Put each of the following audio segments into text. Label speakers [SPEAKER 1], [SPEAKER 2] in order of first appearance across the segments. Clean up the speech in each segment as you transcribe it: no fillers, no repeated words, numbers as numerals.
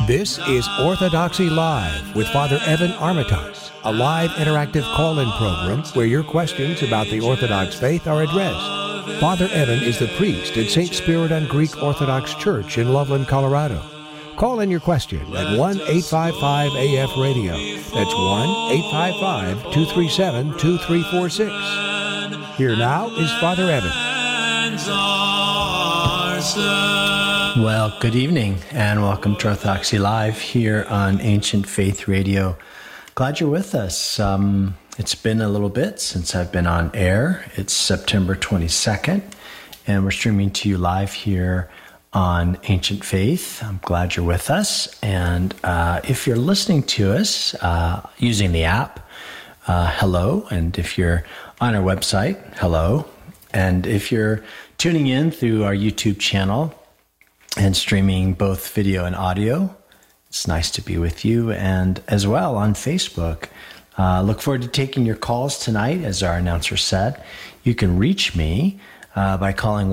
[SPEAKER 1] This is Orthodoxy Live with Father Evan Armitage, a live interactive call-in program where your questions about the Orthodox faith are addressed. Father Evan is the priest at St. Spiridon Greek Orthodox Church in Loveland, Colorado. Call in your question at 1-855-AF-RADIO. That's 1-855-237-2346. Here now is Father Evan.
[SPEAKER 2] Well, good evening and welcome to Orthodoxy Live here on Ancient Faith Radio. Glad you're with us. It's been a little bit since I've been on air. It's September 22nd and we're streaming to you live here on Ancient Faith. I'm glad you're with us. And if you're listening to us using the app, hello. And if you're on our website, hello. And if you're tuning in through our YouTube channel and streaming both video and audio, it's nice to be with you. And as well on Facebook, look forward to taking your calls tonight. As our announcer said, you can reach me by calling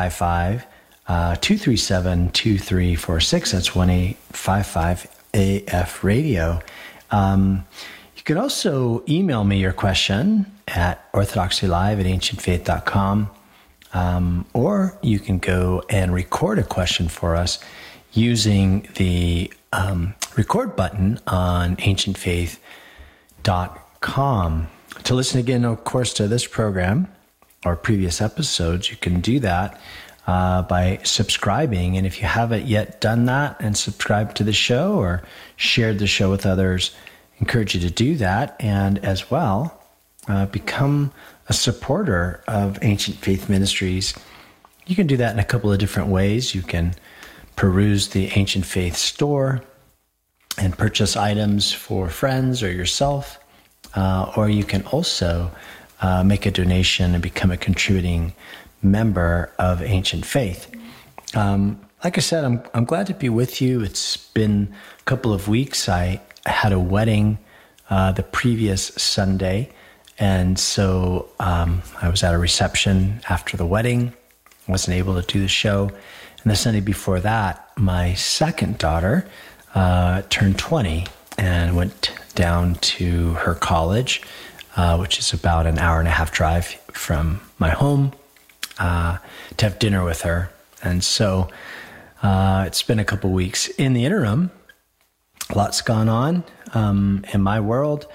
[SPEAKER 2] 1-855-237-2346. That's 1-855-AF-RADIO. You can also email me your question at orthodoxylive@ancientfaith.com. Or you can go and record a question for us using the record button on ancientfaith.com. To listen again, of course, to this program or previous episodes, you can do that by subscribing. And if you haven't yet done that and subscribed to the show or shared the show with others, I encourage you to do that. And as well, become a supporter of Ancient Faith Ministries. You can do that in a couple of different ways. You can peruse the Ancient Faith store and purchase items for friends or yourself, or you can also make a donation and become a contributing member of Ancient Faith. Like I said, I'm glad to be with you. It's been a couple of weeks. I had a wedding the previous Sunday, and so I was at a reception after the wedding. I wasn't able to do the show. And the Sunday before that, my second daughter turned 20 and went down to her college, which is about an hour and a half drive from my home, to have dinner with her. And so it's been a couple weeks. In the interim, lots gone on in my world.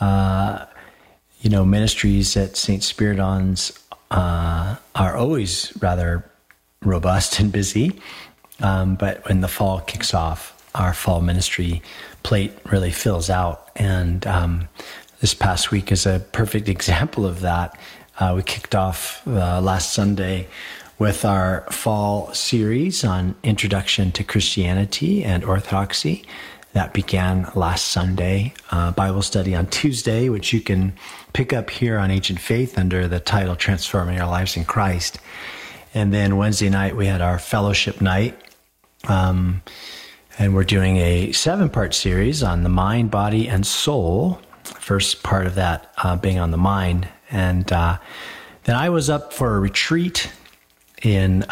[SPEAKER 2] Ministries at St. Spiridon's are always rather robust and busy. But when the fall kicks off, our fall ministry plate really fills out. And this past week is a perfect example of that. We kicked off last Sunday with our fall series on Introduction to Christianity and Orthodoxy. That began last Sunday. Bible study on Tuesday, which you can pick up here on Ancient Faith under the title Transforming Our Lives in Christ. And then Wednesday night, we had our fellowship night. And we're doing a 7-part series on the mind, body, and soul. First part of that being on the mind. And then I was up for a retreat in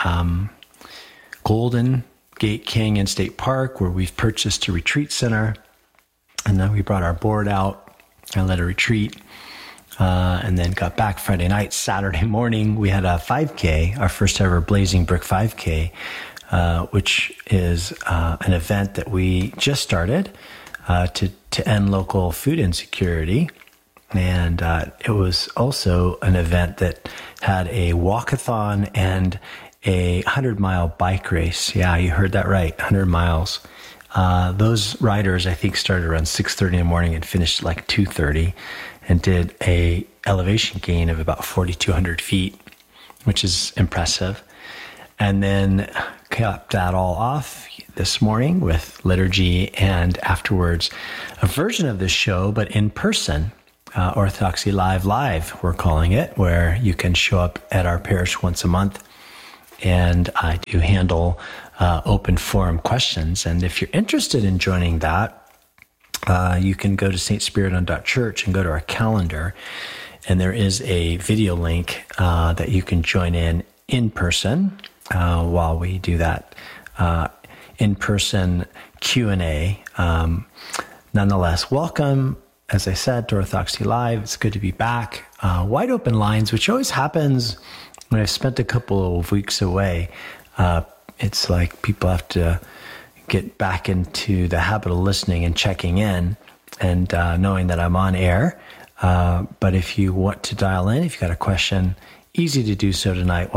[SPEAKER 2] Golden Gate Canyon State Park, where we've purchased a retreat center. And then we brought our board out and led a retreat. And then got back Friday night. Saturday morning, we had a 5K, our first ever Blazing Brick 5K, which is an event that we just started to end local food insecurity. And it was also an event that had a walkathon and a 100-mile bike race. Yeah, you heard that right, 100 miles. Those riders, I think, started around 6:30 in the morning and finished like 2:30 and did a elevation gain of about 4,200 feet, which is impressive. And then capped that all off this morning with liturgy and afterwards a version of this show, but in person, Orthodoxy Live, we're calling it, where you can show up at our parish once a month. And I do handle open forum questions. And if you're interested in joining that, you can go to stspiridon.church and go to our calendar. And there is a video link that you can join in person while we do that in-person Q&A. Nonetheless, welcome, as I said, to Orthodoxy Live. It's good to be back. Wide open lines, which always happens when I've spent a couple of weeks away. It's like people have to get back into the habit of listening and checking in and knowing that I'm on air. But if you want to dial in, if you've got a question, easy to do so tonight,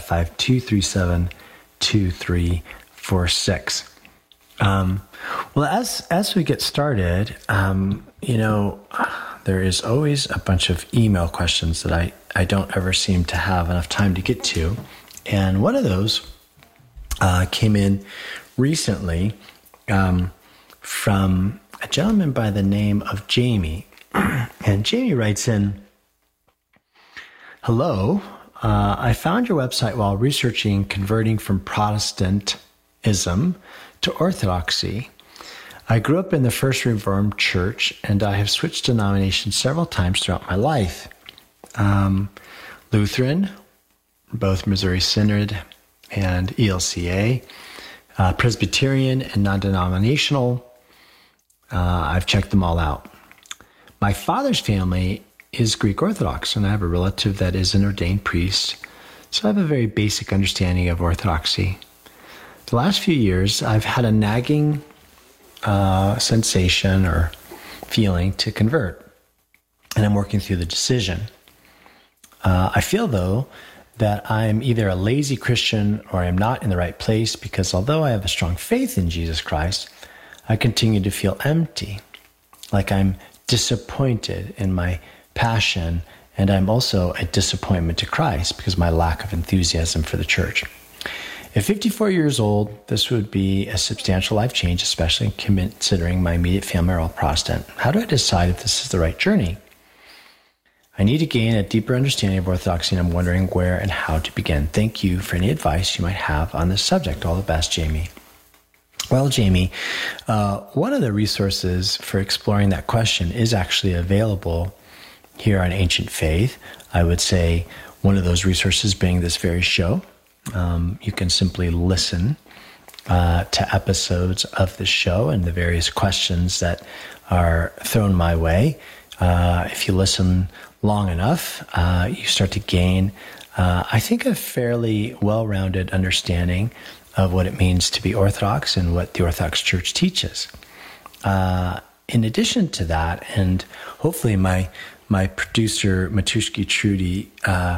[SPEAKER 2] 1-855-237-2346. Well, as we get started, there is always a bunch of email questions that I don't ever seem to have enough time to get to. And one of those came in recently from a gentleman by the name of Jamie. And Jamie writes in, "Hello, I found your website while researching converting from Protestantism to Orthodoxy. I grew up in the First Reformed Church, and I have switched denominations several times throughout my life. Lutheran, both Missouri Synod and ELCA, Presbyterian and non-denominational. I've checked them all out. My father's family is Greek Orthodox, and I have a relative that is an ordained priest, so I have a very basic understanding of Orthodoxy. The last few years, I've had a nagging sensation or feeling to convert, and I'm working through the decision. I feel, though, that I'm either a lazy Christian or I'm not in the right place because although I have a strong faith in Jesus Christ, I continue to feel empty, like I'm disappointed in my passion, and I'm also a disappointment to Christ because of my lack of enthusiasm for the church. At 54 years old, this would be a substantial life change, especially considering my immediate family are all Protestant. How do I decide if this is the right journey? I need to gain a deeper understanding of Orthodoxy, and I'm wondering where and how to begin. Thank you for any advice you might have on this subject. All the best, Jamie." Well, Jamie, one of the resources for exploring that question is actually available here on Ancient Faith. I would say one of those resources being this very show. You can simply listen to episodes of the show and the various questions that are thrown my way. If you listen long enough, you start to gain, I think, a fairly well-rounded understanding of what it means to be Orthodox and what the Orthodox Church teaches. In addition to that, and hopefully my producer, Matushki Trudy,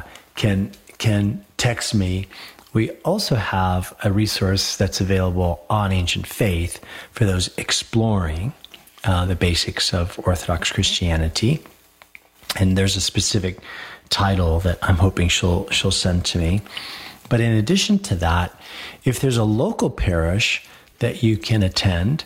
[SPEAKER 2] can text me, we also have a resource that's available on Ancient Faith for those exploring the basics of Orthodox Christianity. And there's a specific title that I'm hoping she'll send to me. But in addition to that, if there's a local parish that you can attend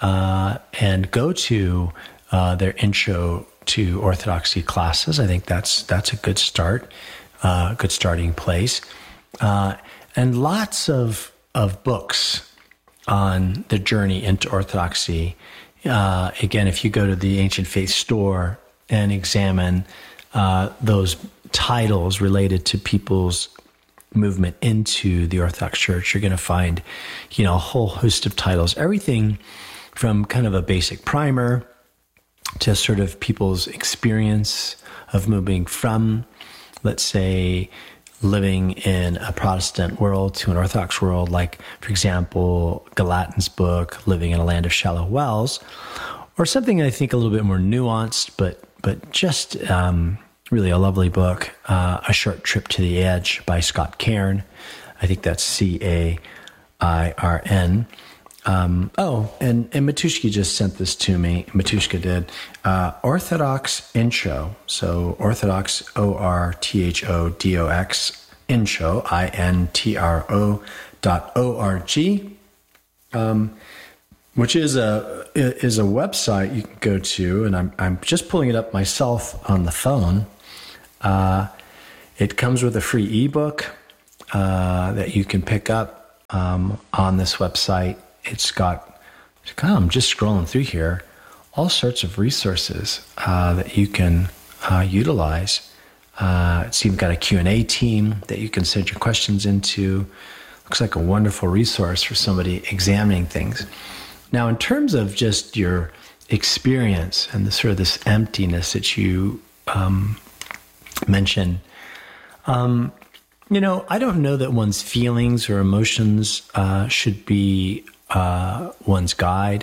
[SPEAKER 2] and go to their intro to Orthodoxy classes, I think that's a good start, good starting place. And lots of books on the journey into Orthodoxy. Again, if you go to the Ancient Faith store and examine those titles related to people's movement into the Orthodox Church, you're going to find, a whole host of titles, everything from kind of a basic primer to sort of people's experience of moving from, let's say, living in a Protestant world to an Orthodox world, like, for example, Gallatin's book, Living in a Land of Shallow Wells, or something I think a little bit more nuanced, but just really a lovely book, A Short Trip to the Edge by Scott Cairn. I think that's Cairn. And Matushka just sent this to me. Matushka did. Orthodox Intro. So Orthodox, ORTHODOX, Intro, INTRO.org, which is a website you can go to, and I'm just pulling it up myself on the phone. It comes with a free ebook that you can pick up on this website. It's got, I'm just scrolling through here, all sorts of resources that you can utilize. It's even got a Q&A team that you can send your questions into. looks like a wonderful resource for somebody examining things. Now, in terms of just your experience and the sort of this emptiness that you mentioned, I don't know that one's feelings or emotions should be one's guide.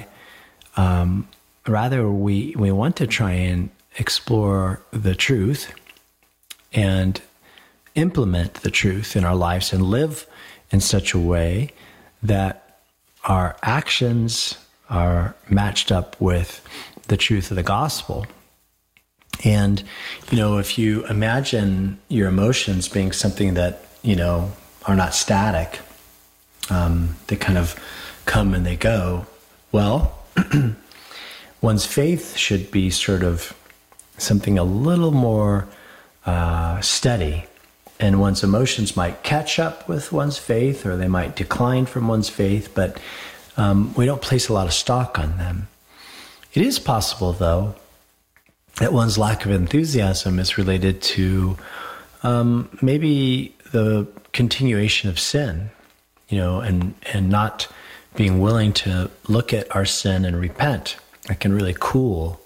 [SPEAKER 2] Rather, we want to try and explore the truth and implement the truth in our lives and live in such a way that our actions are matched up with the truth of the gospel. And, if you imagine your emotions being something that, are not static, they kind of come and they go, well, one's faith should be sort of something a little more steady. And one's emotions might catch up with one's faith, or they might decline from one's faith, but we don't place a lot of stock on them. It is possible, though, that one's lack of enthusiasm is related to maybe the continuation of sin, and not being willing to look at our sin and repent. That can really cool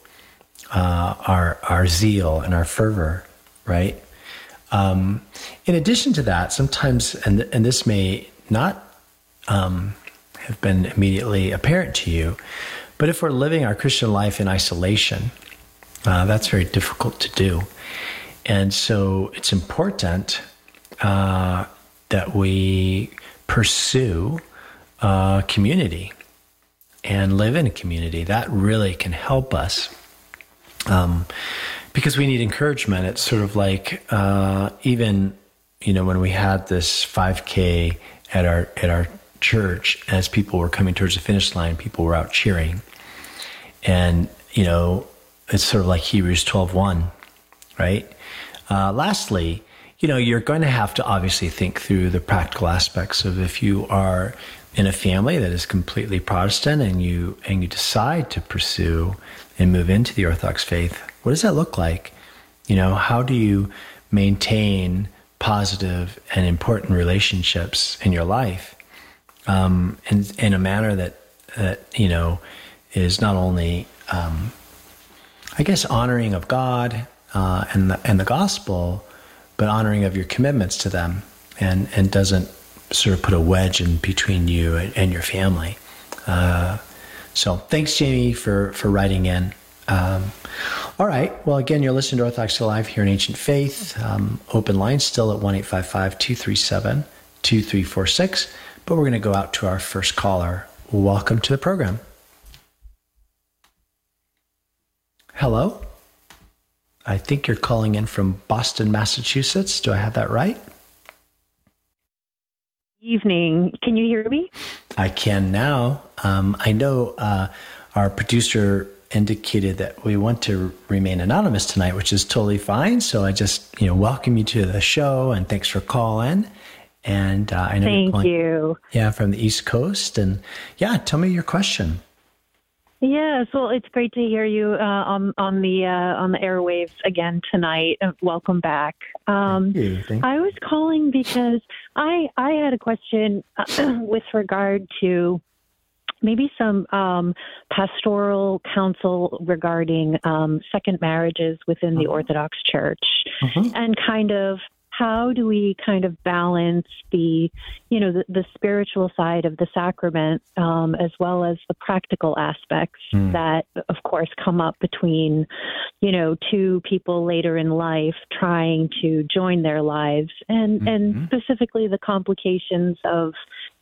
[SPEAKER 2] our zeal and our fervor, right? In addition to that, sometimes, and this may not have been immediately apparent to you, but if we're living our Christian life in isolation, that's very difficult to do. And so it's important that we pursue community and live in a community. That really can help us because we need encouragement. It's sort of like even, when we had this 5K at our church, as people were coming towards the finish line, people were out cheering. And, it's sort of like Hebrews 12:1, right? Lastly, you're going to have to obviously think through the practical aspects of if you are in a family that is completely Protestant and you decide to pursue and move into the Orthodox faith, what does that look like? How do you maintain positive and important relationships in your life in a manner that is not only, honoring of God and the gospel, but honoring of your commitments to them, and doesn't sort of put a wedge in between you and your family. So thanks, Jamie, for writing in. All right. Well, again, you're listening to Orthodoxy Live here in Ancient Faith. Open line still at 1-855-237-2346. But we're going to go out to our first caller. Welcome to the program. Hello? I think you're calling in from Boston, Massachusetts. Do I have that right?
[SPEAKER 3] Evening. Can you hear me?
[SPEAKER 2] I can now. I know our producer indicated that we want to remain anonymous tonight, which is totally fine. So I just, welcome you to the show, and thanks for calling. And I know
[SPEAKER 3] Thank
[SPEAKER 2] you're calling,
[SPEAKER 3] you.
[SPEAKER 2] Yeah, from the East Coast. And tell me your question.
[SPEAKER 3] Yes, well, it's great to hear you on the airwaves again tonight. Welcome back.
[SPEAKER 2] Thank you.
[SPEAKER 3] I was calling because I had a question with regard to maybe some pastoral counsel regarding second marriages within the Orthodox Church, and kind of how do we kind of balance the spiritual side of the sacrament as well as the practical aspects that, of course, come up between, two people later in life trying to join their lives, and specifically the complications of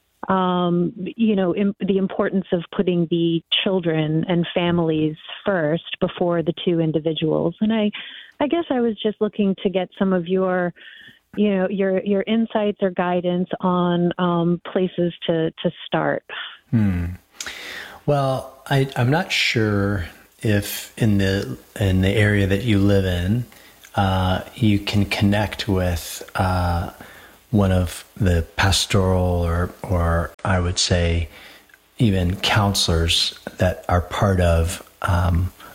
[SPEAKER 3] the importance of putting the children and families first before the two individuals. And I guess I was just looking to get some of your insights or guidance on places to start.
[SPEAKER 2] Well, I'm not sure if in the area that you live in, you can connect with one of the pastoral or I would say even counselors that are part of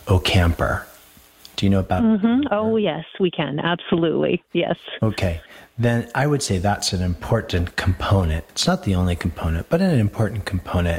[SPEAKER 2] OCamper. Do you know about?
[SPEAKER 3] Oh, yes, we can. Absolutely. Yes.
[SPEAKER 2] Okay. then I would say that's an important component. It's not the only component, but an important component,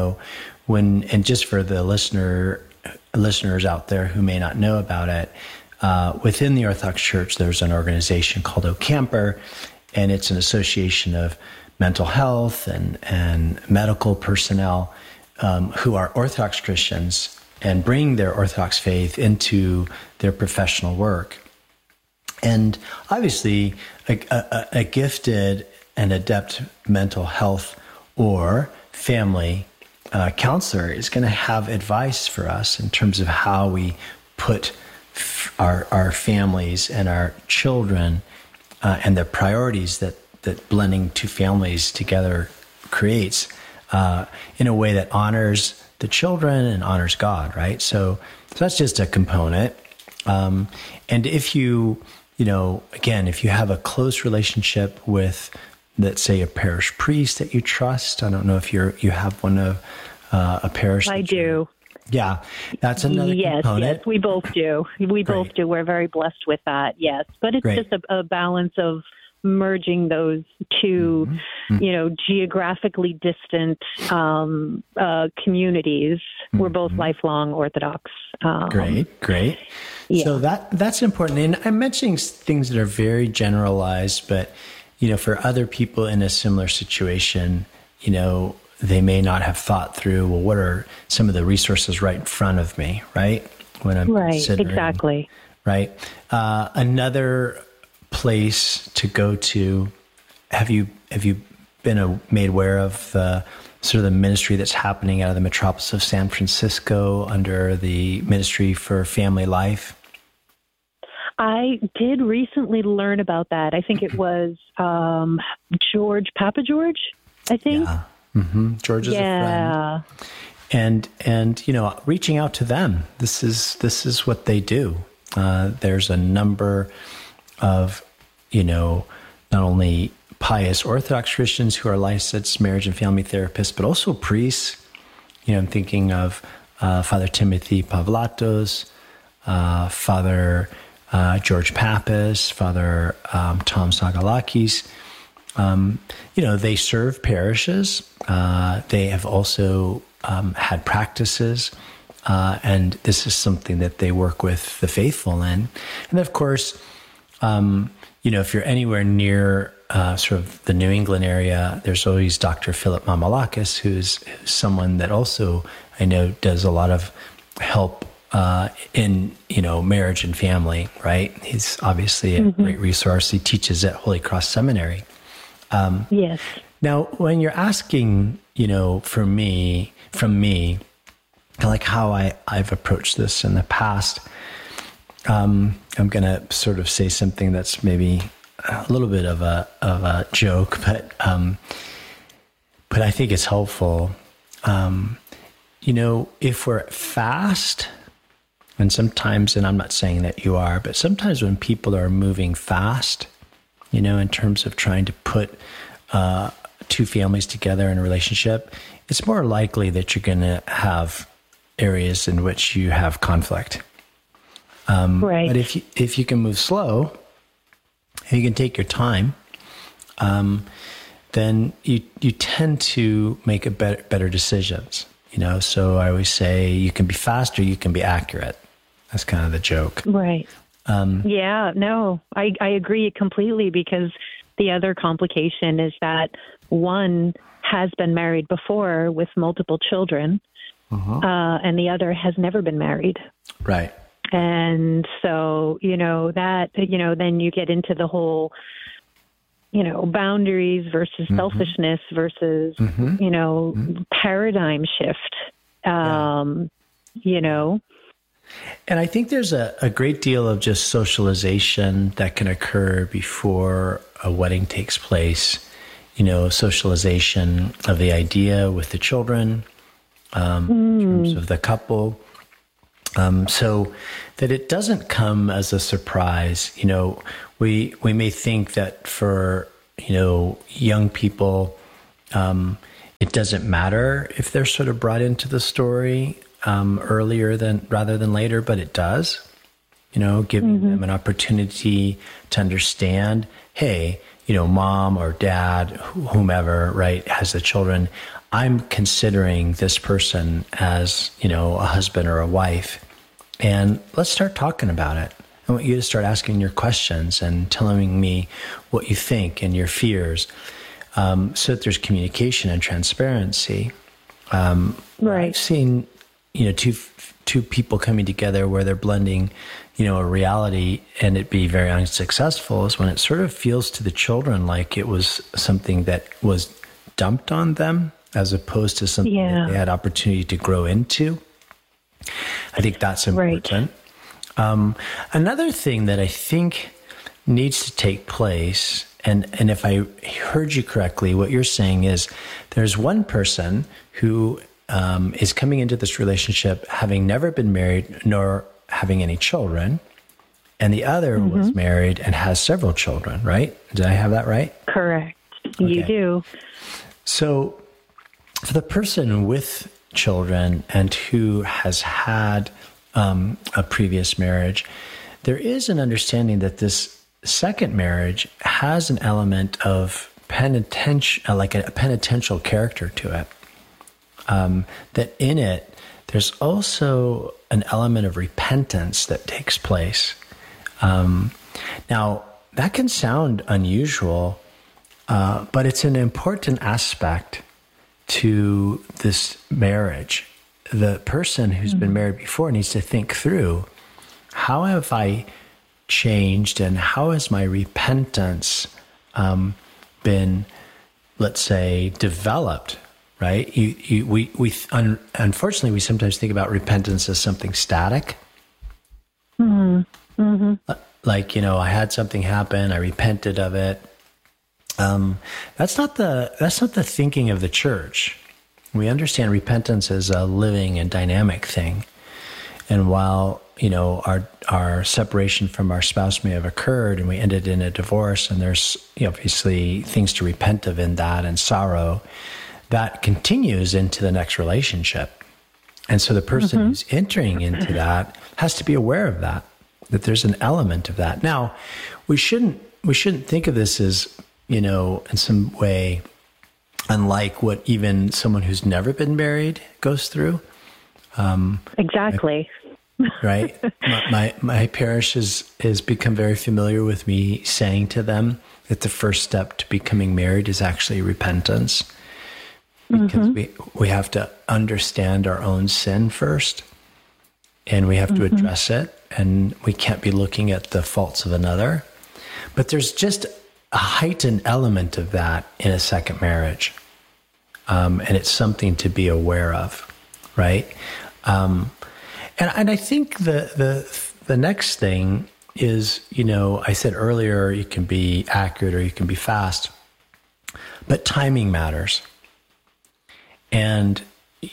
[SPEAKER 2] and just for the listeners out there who may not know about it, within the Orthodox Church, there's an organization called OCamper, and it's an association of mental health and medical personnel who are Orthodox Christians and bring their Orthodox faith into their professional work. And obviously, a gifted and adept mental health or family counselor is going to have advice for us in terms of how we put our families and our children and the priorities that blending two families together creates in a way that honors the children and honors God, right? So that's just a component. And if if you have a close relationship with, let's say, a parish priest that you trust, I don't know if you have one of a parish.
[SPEAKER 3] I do.
[SPEAKER 2] Yeah, that's another component.
[SPEAKER 3] Yes, we both do. Both do. We're very blessed with that, yes. But it's just a balance of merging those two, geographically distant communities. We're both lifelong Orthodox.
[SPEAKER 2] Great. Yeah. So that's important. And I'm mentioning things that are very generalized, but, for other people in a similar situation, they may not have thought through, well, what are some of the resources right in front of me, right? When I'm considering,
[SPEAKER 3] exactly.
[SPEAKER 2] Right. Another place to go to, have you been made aware of the sort of the ministry that's happening out of the metropolis of San Francisco under the Ministry for Family Life?
[SPEAKER 3] I did recently learn about that. I think it was Papa George, I think.
[SPEAKER 2] Yeah. Mm-hmm. George is a friend. And reaching out to them. This is what they do. There's a number of, not only pious Orthodox Christians who are licensed marriage and family therapists, but also priests. I'm thinking of Father Timothy Pavlatos, Father George Pappas, Father Tom Sagalakis. They serve parishes. They have also had practices, and this is something that they work with the faithful in. And of course, if you're anywhere near sort of the New England area, there's always Dr. Philip Mamalakis, who's someone that also I know does a lot of help in marriage and family. Right? He's obviously a great resource. He teaches at Holy Cross Seminary.
[SPEAKER 3] Yes.
[SPEAKER 2] Now, when you're asking, from me, like how I've approached this in the past, I'm going to sort of say something that's maybe a little bit of a joke, but I think it's helpful. If we're fast, and sometimes, and I'm not saying that you are, but sometimes when people are moving fast, in terms of trying to put two families together in a relationship, it's more likely that you're going to have areas in which you have conflict.
[SPEAKER 3] Right.
[SPEAKER 2] But if you can move slow, if you can take your time, then you tend to make better decisions. So I always say you can be fast or you can be accurate. That's kind of the joke.
[SPEAKER 3] Right. I agree completely, because the other complication is that one has been married before with multiple children, and the other has never been married.
[SPEAKER 2] Right.
[SPEAKER 3] And so, then you get into the whole, boundaries versus selfishness versus, paradigm shift,
[SPEAKER 2] And I think there's a great deal of just socialization that can occur before a wedding takes place. Socialization of the idea with the children, in terms of the couple, so that it doesn't come as a surprise. We may think that for, young people, it doesn't matter if they're sort of brought into the story earlier rather than later, but it does. giving them an opportunity to understand, hey, mom or dad, whomever, right, has the children, I'm considering this person as, a husband or a wife. And let's start talking about it. I want you to start asking your questions and telling me what you think and your fears, so that there's communication and transparency.
[SPEAKER 3] Right.
[SPEAKER 2] I've seen, two people coming together where they're blending, a reality and it be very unsuccessful is when it sort of feels to the children like it was something that was dumped on them as opposed to something that they had opportunity to grow into. I think that's important. Right. Another thing that I think needs to take place, and if I heard you correctly, what you're saying is there's one person who is coming into this relationship having never been married nor having any children, and the other was married and has several children, right? Did I have that right?
[SPEAKER 3] Correct. Okay. You do.
[SPEAKER 2] So for the person with children and who has had a previous marriage, there is an understanding that this second marriage has an element of like a penitential character to it. That in it, there's also an element of repentance that takes place. Now, that can sound unusual, but it's an important aspect to this marriage. The person who's been married before needs to think through, how have I changed and how has my repentance been, let's say, developed? Right? Unfortunately, we sometimes think about repentance as something static. Like, I had something happen, I repented of it. That's not the thinking of the church. We understand repentance as a living and dynamic thing. And while, our separation from our spouse may have occurred and we ended in a divorce, and there's obviously things to repent of in that and sorrow, that continues into the next relationship. And so the person who's entering into that has to be aware of that there's an element of that. Now, we shouldn't think of this as, in some way unlike what even someone who's never been married goes through.
[SPEAKER 3] Exactly.
[SPEAKER 2] Right? My parish has become very familiar with me saying to them that the first step to becoming married is actually repentance. Because we have to understand our own sin first, and we have to address it, and we can't be looking at the faults of another. But there's just a heightened element of that in a second marriage, and it's something to be aware of, right? And I think the next thing is, I said earlier, you can be accurate or you can be fast, but timing matters. And,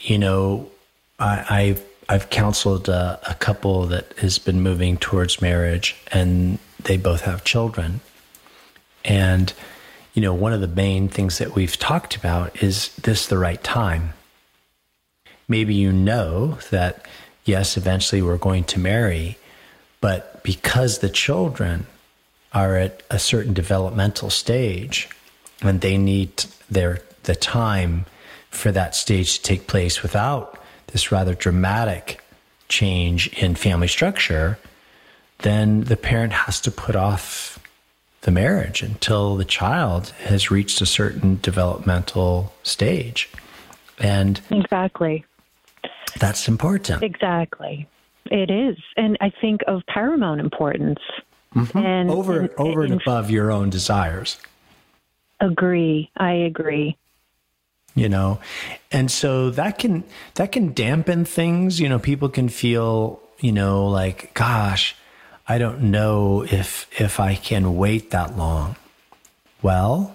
[SPEAKER 2] I've counseled a couple that has been moving towards marriage, and they both have children. And, one of the main things that we've talked about is this the right time? Maybe that, yes, eventually we're going to marry, but because the children are at a certain developmental stage and they need the time for that stage to take place without this rather dramatic change in family structure, then the parent has to put off the marriage until the child has reached a certain developmental stage. And
[SPEAKER 3] exactly.
[SPEAKER 2] That's important.
[SPEAKER 3] Exactly. It is. And I think of paramount importance. And
[SPEAKER 2] over and above your own desires.
[SPEAKER 3] I agree.
[SPEAKER 2] And so that can dampen things. People can feel, like, gosh, I don't know if I can wait that long. Well,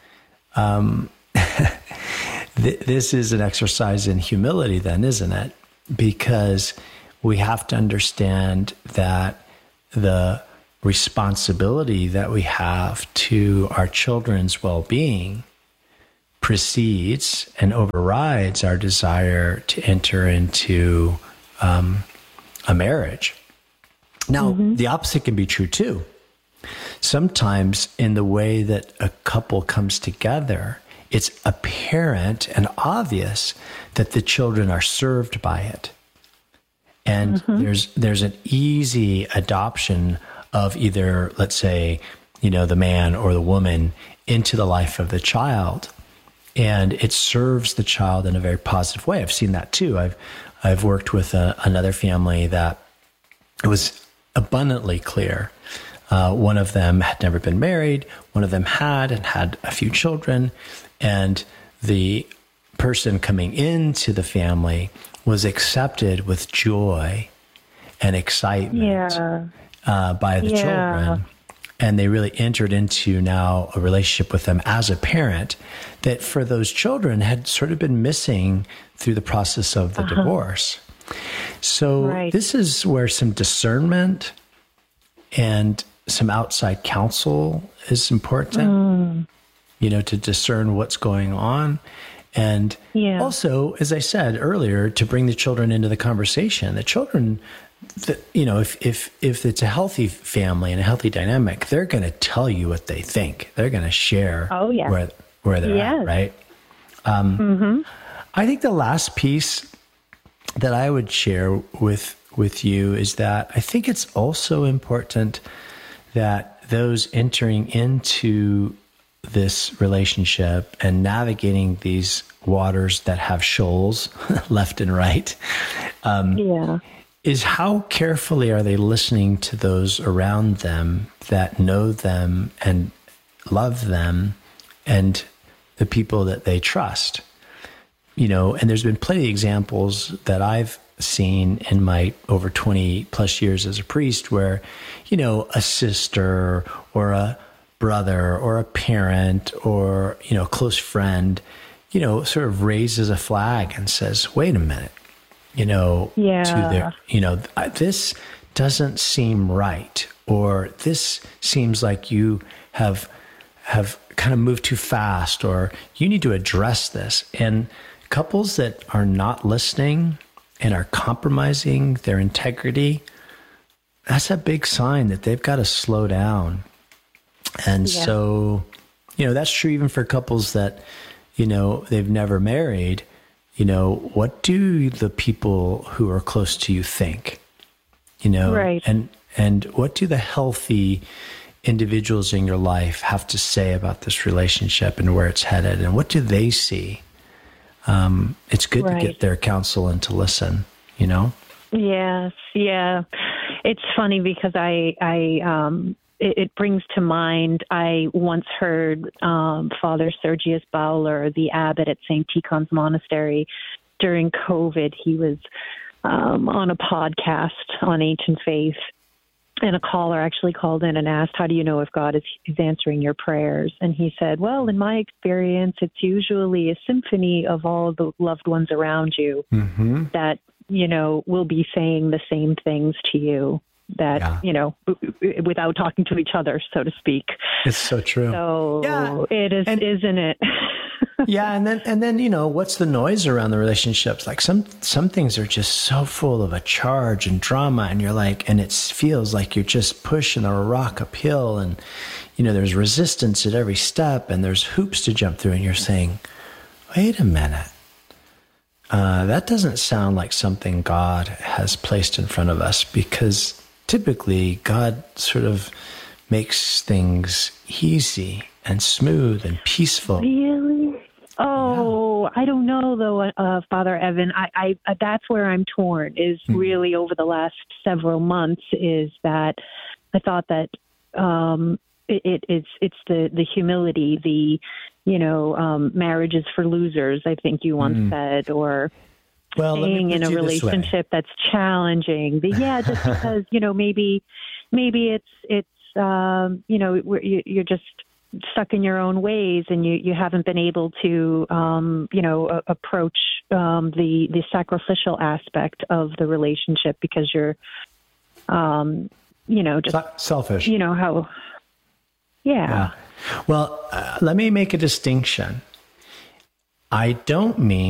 [SPEAKER 2] this is an exercise in humility then, isn't it? Because we have to understand that the responsibility that we have to our children's well-being precedes and overrides our desire to enter into a marriage. Now, the opposite can be true too. Sometimes in the way that a couple comes together, it's apparent and obvious that the children are served by it. And there's an easy adoption of either, let's say, the man or the woman into the life of the child. And it serves the child in a very positive way. I've seen that too. I've worked with another family that it was abundantly clear. One of them had never been married. One of them had and had a few children. And the person coming into the family was accepted with joy and excitement by the children. And they really entered into now a relationship with them as a parent that for those children had sort of been missing through the process of the divorce. So this is where some discernment and some outside counsel is important, to discern what's going on. And also, as I said earlier, to bring the children into the conversation. The children, if it's a healthy family and a healthy dynamic, they're going to tell you what they think. They're going to share where they're at, right? I think the last piece that I would share with you is that I think it's also important that those entering into this relationship and navigating these waters that have shoals left and right, is how carefully are they listening to those around them that know them and love them and the people that they trust. And there's been plenty of examples that I've seen in my over 20 plus years as a priest where, a sister or a brother or a parent or, a close friend, sort of raises a flag and says, wait a minute, to their, this doesn't seem right, or this seems like you have kind of moved too fast, or you need to address this. And couples that are not listening and are compromising their integrity, that's a big sign that they've got to slow down. And so, that's true even for couples that, they've never married. What do the people who are close to you think? And what do the healthy individuals in your life have to say about this relationship and where it's headed? And what do they see? It's good to get their counsel and to listen,
[SPEAKER 3] Yes. Yeah. It's funny because it brings to mind, I once heard Father Sergius Bowler, the abbot at St. Tikhon's Monastery, during COVID. He was on a podcast on ancient faith, and a caller actually called in and asked, how do you know if God is answering your prayers? And he said, well, in my experience, it's usually a symphony of all the loved ones around you that, will be saying the same things to you that, without talking to each other, so to speak.
[SPEAKER 2] It's so true.
[SPEAKER 3] So it is, isn't it?
[SPEAKER 2] And then, what's the noise around the relationships? Like some things are just so full of a charge and drama, and you're like, and it feels like you're just pushing a rock uphill, and, there's resistance at every step, and there's hoops to jump through, and you're saying, wait a minute. That doesn't sound like something God has placed in front of us, because typically God sort of makes things easy and smooth and peaceful.
[SPEAKER 3] Really? Oh, I don't know though, Father Evan. I that's where I'm torn. Is really over the last several months is that I thought that it's the humility, the marriage is for losers. I think you once said, or staying in a relationship that's challenging. Just because maybe it's you're just stuck in your own ways, and you haven't been able to approach the sacrificial aspect of the relationship because you're just
[SPEAKER 2] selfish.
[SPEAKER 3] How. Yeah.
[SPEAKER 2] Well, let me make a distinction. I don't mean